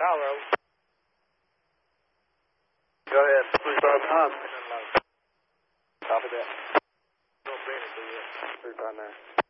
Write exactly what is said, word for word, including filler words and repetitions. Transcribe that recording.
Hello. Go ahead. three five nine. Copy that. three five nine.